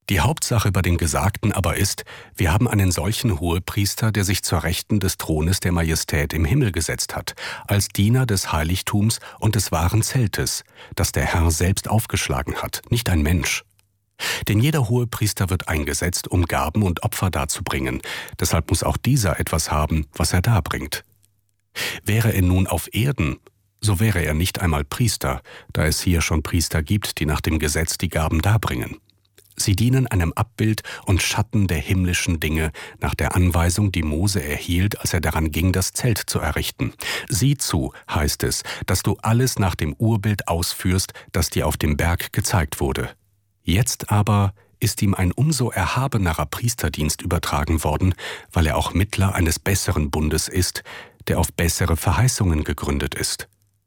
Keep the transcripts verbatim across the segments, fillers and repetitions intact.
Die Hauptsache bei dem Gesagten aber ist, wir haben einen solchen Hohepriester, der sich zur Rechten des Thrones der Majestät im Himmel gesetzt hat, als Diener des Heiligtums und des wahren Zeltes, das der Herr selbst aufgeschlagen hat, nicht ein Mensch. Denn jeder Hohepriester wird eingesetzt, um Gaben und Opfer darzubringen, deshalb muss auch dieser etwas haben, was er darbringt. Wäre er nun auf Erden, so wäre er nicht einmal Priester, da es hier schon Priester gibt, die nach dem Gesetz die Gaben darbringen. Sie dienen einem Abbild und Schatten der himmlischen Dinge nach der Anweisung, die Mose erhielt, als er daran ging, das Zelt zu errichten. Sieh zu, heißt es, dass du alles nach dem Urbild ausführst, das dir auf dem Berg gezeigt wurde. Jetzt aber ist ihm ein umso erhabenerer Priesterdienst übertragen worden, weil er auch Mittler eines besseren Bundes ist, der auf bessere Verheißungen gegründet ist.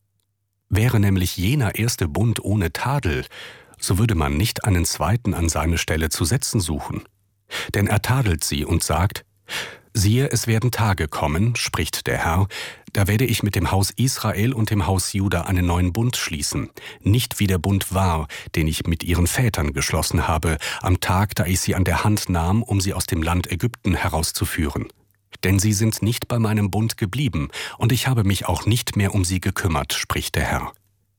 Wäre nämlich jener erste Bund ohne Tadel, so würde man nicht einen zweiten an seine Stelle zu setzen suchen. Denn er tadelt sie und sagt, siehe, es werden Tage kommen, spricht der Herr, da werde ich mit dem Haus Israel und dem Haus Juda einen neuen Bund schließen, nicht wie der Bund war, den ich mit ihren Vätern geschlossen habe, am Tag, da ich sie an der Hand nahm, um sie aus dem Land Ägypten herauszuführen. Denn sie sind nicht bei meinem Bund geblieben, und ich habe mich auch nicht mehr um sie gekümmert, spricht der Herr.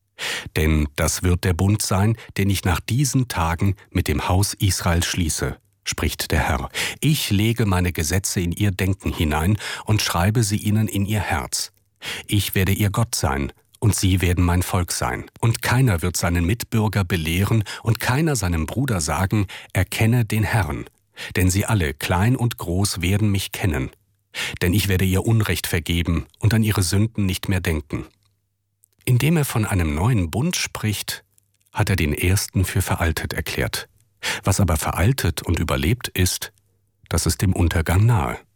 Denn das wird der Bund sein, den ich nach diesen Tagen mit dem Haus Israel schließe, spricht der Herr. Ich lege meine Gesetze in ihr Denken hinein und schreibe sie ihnen in ihr Herz. Ich werde ihr Gott sein, und sie werden mein Volk sein. Und keiner wird seinen Mitbürger belehren und keiner seinem Bruder sagen, erkenne den Herrn. Denn sie alle, klein und groß, werden mich kennen. Denn ich werde ihr Unrecht vergeben und an ihre Sünden nicht mehr denken. Indem er von einem neuen Bund spricht, hat er den ersten für veraltet erklärt. Was aber veraltet und überlebt ist, das ist dem Untergang nahe.